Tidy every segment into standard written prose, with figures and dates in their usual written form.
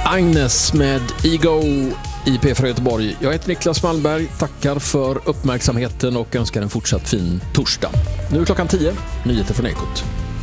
Agnes med Ego i P4 Göteborg. Jag heter Niklas Malmberg, tackar för uppmärksamheten och önskar en fortsatt fin torsdag. Nu är klockan 10, nyheter från Ekot.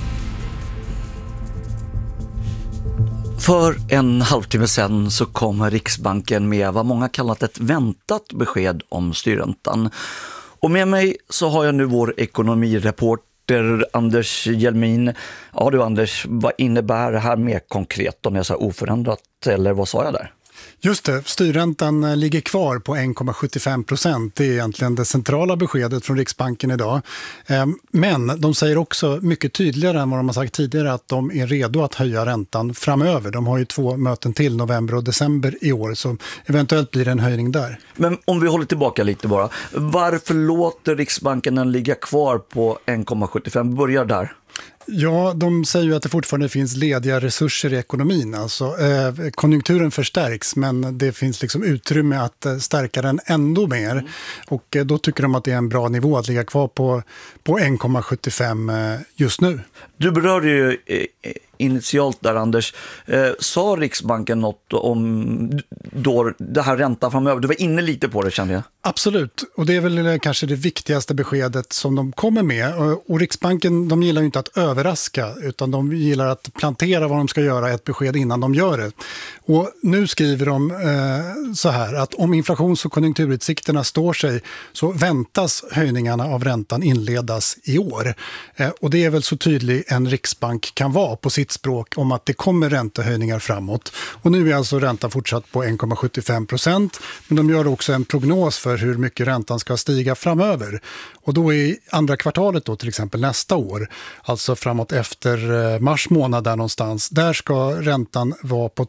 För en halvtimme sedan så kom Riksbanken med vad många kallat ett väntat besked om styrräntan. Och med mig så har jag nu vår ekonomireporter Anders Hjelmin. Ja du Anders, vad innebär det här mer konkret om jag sa oförändrat eller vad sa jag där? Just det, styrräntan ligger kvar på 1,75%. Det är egentligen det centrala beskedet från Riksbanken idag. Men de säger också mycket tydligare än vad de har sagt tidigare att de är redo att höja räntan framöver. De har ju 2 möten till, november och december i år, så eventuellt blir det en höjning där. Men om vi håller tillbaka lite bara, varför låter Riksbanken den ligga kvar på 1,75? Börjar där. Ja, de säger ju att det fortfarande finns lediga resurser i ekonomin. Alltså, konjunkturen förstärks men det finns liksom utrymme att stärka den ändå mer. Och då tycker de att det är en bra nivå att ligga kvar på 1,75 just nu. Du berörde ju initialt där Anders, sa Riksbanken något om då det här räntan framöver? Du var inne lite på det kände jag. Absolut, och det är väl kanske det viktigaste beskedet som de kommer med. Och Riksbanken, de gillar ju inte att överraska utan de gillar att plantera vad de ska göra ett besked innan de gör det. Och nu skriver de så här att om inflations- och konjunkturutsikterna står sig så väntas höjningarna av räntan inledas i år. Och det är väl så tydlig en riksbank kan vara på sitt språk om att det kommer räntehöjningar framåt. Och nu är alltså räntan fortsatt på 1,75%, men de gör också en prognos för hur mycket räntan ska stiga framöver. Och då i andra kvartalet då till exempel nästa år, alltså framåt efter mars månad där någonstans, där ska räntan vara på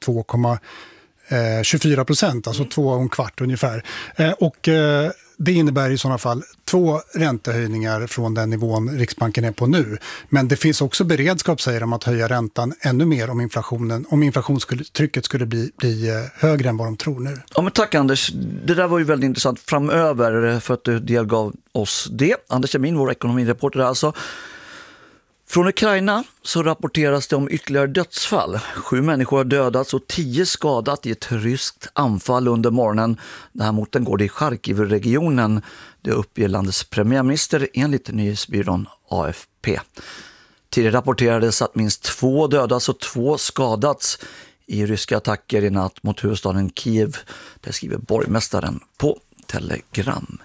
2,24%, alltså 2,25 ungefär. Och det innebär i sådana fall 2 räntehöjningar från den nivån Riksbanken är på nu. Men det finns också beredskap, säger de, att höja räntan ännu mer om inflationstrycket skulle bli högre än vad de tror nu. Ja, men tack Anders. Det där var ju väldigt intressant framöver för att du delgav oss det. Anders Hjelmin, vår ekonomireporter alltså. Från Ukraina så rapporteras det om ytterligare dödsfall. 7 människor har dödats och 10 skadat i ett ryskt anfall under morgonen. Det här mot den går det i Charkiv-regionen. Det uppger landets premiärminister enligt nyhetsbyrån AFP. Tidigare rapporterades att minst 2 dödats och 2 skadats i ryska attacker i natt mot huvudstaden Kiev. Det skriver borgmästaren på Telegram.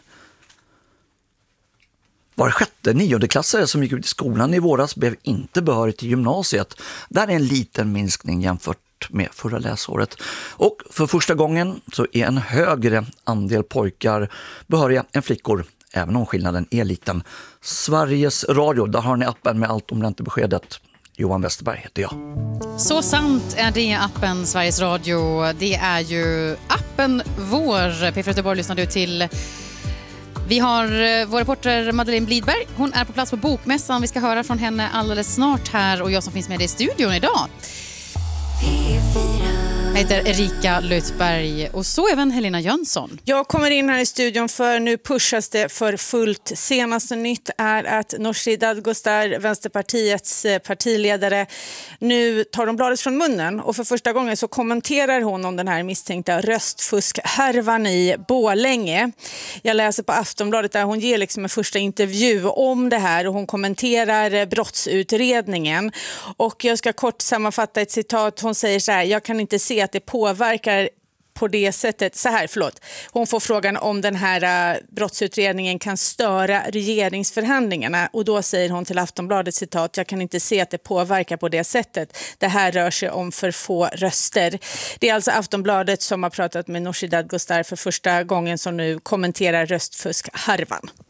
Var 6:e 9-klassare som gick ut i skolan i våras blev inte behörig till gymnasiet. Där är en liten minskning jämfört med förra läsåret. Och för första gången så är en högre andel pojkar behöriga än flickor, även om skillnaden är liten. Sveriges Radio, där har ni appen med allt om räntebeskedet. Johan Westerberg heter jag. Så sant är det appen Sveriges Radio. Det är ju appen vår. P4 Göteborg lyssnar du till. Vi har vår reporter Madeleine Blidberg. Hon är på plats på Bokmässan. Vi ska höra från henne alldeles snart här. Och jag som finns med i studion idag. Jag heter Erika Lötberg och så även Helena Jönsson. Jag kommer in här i studion för nu pushas det för fullt. Senaste nytt är att Nooshi Dadgostar, Vänsterpartiets partiledare, nu tar de bladet från munnen. Och för första gången så kommenterar hon om den här misstänkta röstfuskhärvan i Borlänge. Jag läser på Aftonbladet där hon ger liksom en första intervju om det här och hon kommenterar brottsutredningen. Och jag ska kort sammanfatta ett citat. Hon säger så här: jag kan inte se att det påverkar på det sättet. Hon får frågan om den här brottsutredningen kan störa regeringsförhandlingarna och då säger hon till Aftonbladet citat: jag kan inte se att det påverkar på det sättet. Det här rör sig om för få röster. Det är alltså Aftonbladet som har pratat med Nooshi Dadgostar för första gången som nu kommenterar röstfuskhärvan.